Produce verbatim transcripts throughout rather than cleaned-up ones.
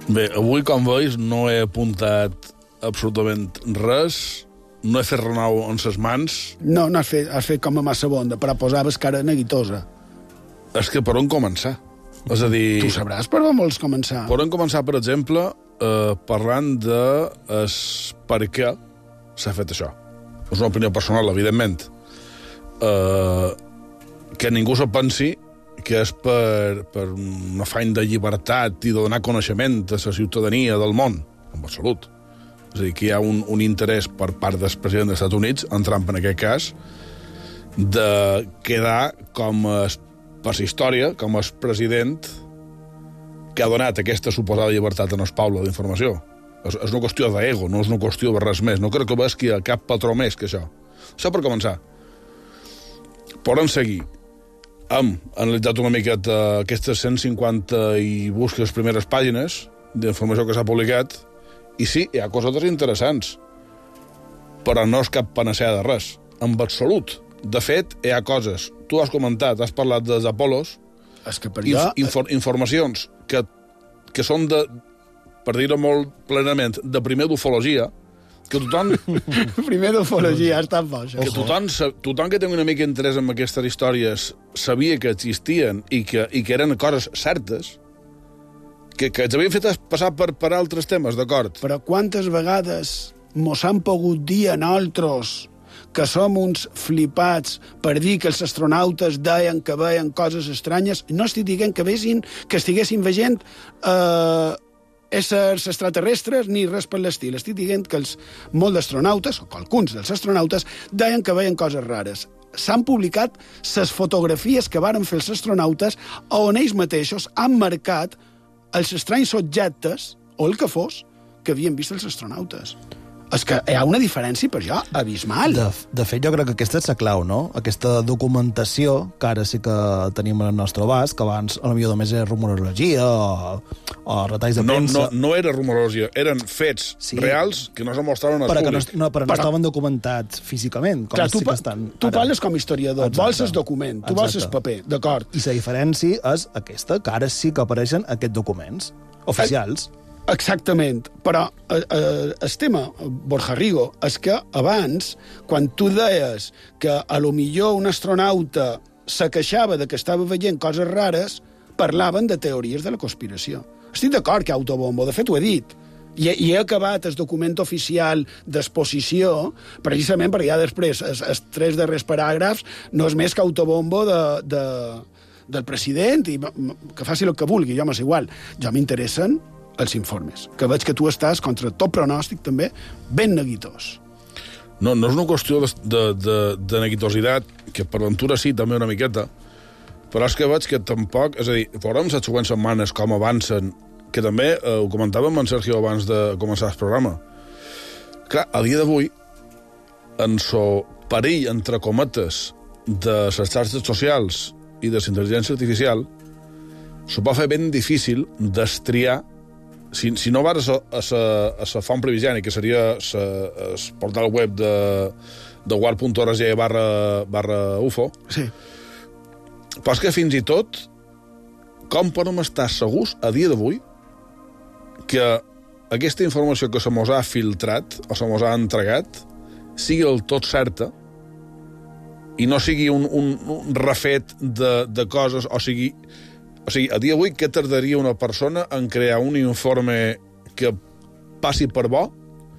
Bé, avui, com veus, no he apuntat absolutament res, no he fet renou en ses mans. No, no has fet, has fet com a massa bonda, però posaves cara neguitosa. És que per on començar? És a dir... Tu sabràs per on vols començar. Per on començar, per exemple, eh, parlant de es, per què s'ha fet això. És una opinió personal, evidentment. Eh, que ningú se pensi que és per, per un afany de llibertat i de donar coneixement a la ciutadania del món, en absolut. És a dir, que hi ha un, un interès per part del president dels Estats Units, en Trump en aquest cas, de quedar com a, per la història, com a president que ha donat aquesta suposada llibertat en el poble d'informació. És, és una qüestió d'ego, no és una qüestió de res més. No crec que veus que hi ha cap patró més que això. Això per començar. Poden seguir. Hem analitzat una miqueta aquestes cent cinquanta i busques les primeres pàgines d'informació que s'ha publicat i sí, hi ha coses interessants, però no és cap panacea de res, en absolut. De fet, hi ha coses, tu has comentat, has parlat dels Apolos, és que per inf jo... infor informacions que, que són, de, per dir-ho molt plenament, de primer d'ufologia, que tothom... Primer d'ufologia, està boja. Que tothom, tothom que té una mica interès en aquestes històries sabia que existien i que, i que eren coses certes, que, que ens havien fet passar per, per altres temes, d'acord? Però quantes vegades mos han pogut dir a nosaltres que som uns flipats per dir que els astronautes deien que veien coses estranyes? No estic dient que vesin, que estiguessin veient... Eh, éssers extraterrestres ni res per l'estil. Estic dient que els molts d'astronautes, o alguns dels astronautes, deien que veien coses rares. S'han publicat les fotografies que varen fer els astronautes on ells mateixos han marcat els estranys objectes, o el que fos, que havien vist els astronautes. És que hi ha una diferència, per jo, abismal. De, de fet, jo crec que aquesta és la clau, no? Aquesta documentació, que ara sí que tenim al nostre abast, que abans potser només era rumorologia o, o retalls de no, premsa. No, no era rumorologia, eren fets sí. reals que no se mostraven al però públic. Que no, no, però, però no estaven documentats físicament, com clar, sí tu, que estan tu ara. parles com a historiador, exacte. Vols el document, tu exacte. Vols el paper, d'acord. I la diferència és aquesta, que ara sí que apareixen aquests documents oficials. El... Exactament, però eh, eh, el tema, Borja Rigo, és que abans, quan tu deies que a lo millor un astronauta se queixava de que estava veient coses rares, parlaven de teories de la conspiració. Estic d'acord que autobombo, de fet ho he dit, i, i he acabat el document oficial d'exposició, precisament perquè ja després, els tres darrers paràgrafs, no és més que autobombo de... de del president, i que faci el que vulgui, jo m'és igual. Jo m'interessen els informes, que veig que tu estàs contra tot pronòstic també ben neguitós. No, no és una qüestió de, de, de, de neguitositat, que per ventura sí, també una miqueta, però és que veig que tampoc... És a dir, veurem les següents setmanes com avancen, que també eh, ho comentàvem amb en Sergio abans de començar el programa. Clar, a dia d'avui, en so perill, entre cometes, de les xarxes socials i de la intel·ligència artificial, s'ho pot fer ben difícil destriar. Si, si no vas a la font previsiani, que seria el portal web de, de war punt org barra, barra ufo, sí. Però és que fins i tot, com podem estar segurs a dia d'avui que aquesta informació que se mos ha filtrat o se mos ha entregat sigui el tot certa i no sigui un, un, un refet de, de coses, o sigui... O sigui, a dia d'avui, què tardaria una persona en crear un informe que passi per bo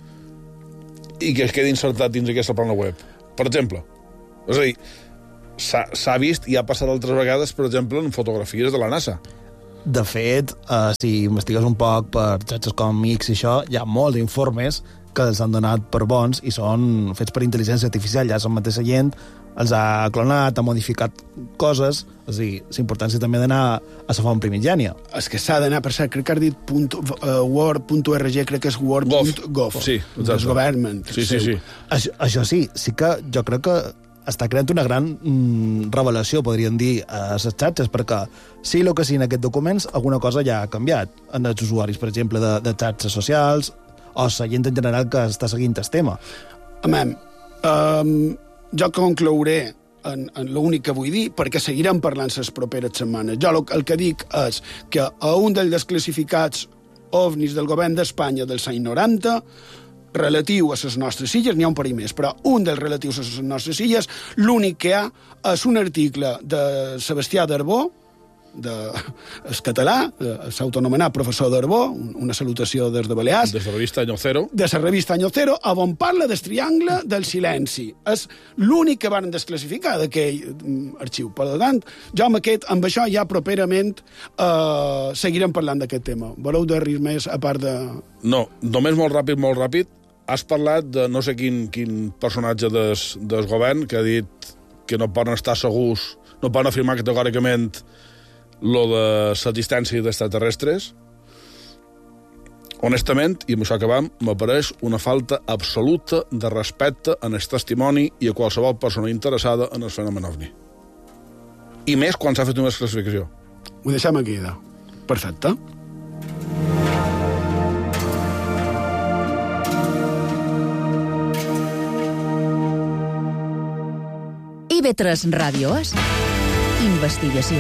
i que es quedi insertat dins aquesta plana web? Per exemple. És a dir, s'ha vist i ha passat altres vegades, per exemple, en fotografies de la NASA. De fet, eh, si investigues un poc per xarxes com X i això, hi ha molts informes que els han donat per bons i són fets per intel·ligència artificial. Ja la mateixa gent els ha clonat, ha modificat coses. És a dir, la importància també d'anar a la font primigènia. És que s'ha d'anar, per cert, crec que has dit punt, uh, war punt org, crec que és war punt gov. Sí, exacte. Government. Sí, sí, sí. Això, això sí, sí que jo crec que està creant una gran mm, revelació, podríem dir, a les xarxes, perquè sí el que sí en aquests documents, alguna cosa ja ha canviat en els usuaris, per exemple, de, de xarxes socials, o la gent en general que està seguint el tema. Amem, um, jo conclouré en, en l'únic que vull dir, perquè seguirem parlant les properes setmanes. Jo el, el que dic és que a un dels desclassificats ovnis del govern d'Espanya dels anys noranta, relatiu a les nostres illes, n'hi ha un parell més, però un dels relatius a les nostres illes, l'únic que hi ha és un article de Sebastià Darbó, de, el català, s'autonomenat professor Darbó, una salutació des de Balears. De la revista Año Cero. De la revista Año Cero, on parla del triangle del silenci. És l'únic que van desclassificar d'aquell arxiu. Per tant, jo amb, aquest, amb això ja properament eh, seguirem parlant d'aquest tema. Voleu dir res més a part de... No, només molt ràpid, molt ràpid. Has parlat de no sé quin, quin personatge des, del govern que ha dit que no poden estar segurs, no poden afirmar categòricament lo de l'existència d'extraterrestres. Honestament, i amb això acabam, m'apareix una falta absoluta de respecte en el testimoni i a qualsevol persona interessada en el fenomen ovni. I més quan s'ha fet una classificació. Ho deixem aquí, da. Perfecte. I ve tres Ràdio és investigació.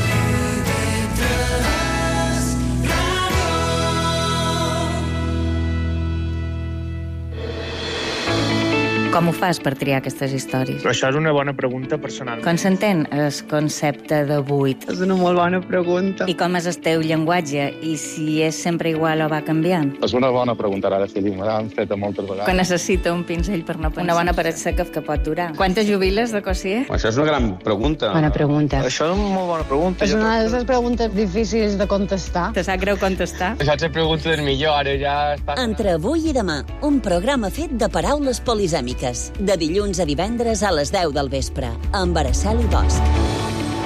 Com ho fas per triar aquestes històries? Però això és una bona pregunta personal. Com s'entén el concepte de buit? És una molt bona pregunta. I com és el teu llenguatge? I si és sempre igual o va canviant? És una bona pregunta, ara, Fili. Me l'han fet moltes vegades. Que necessita un pinzell per no pensar. Una bona paret seca que pot durar. Quantes jubiles de Cossier? Això és una gran pregunta. Bona pregunta. Això és una molt bona pregunta. És una de les preguntes difícils de contestar. Te sap greu contestar? Això és la pregunta del millor, ara ja està... Entre avui i demà, un programa fet de paraules polisèmiques. De dilluns a divendres a les deu del vespre, amb Araceli Bosch.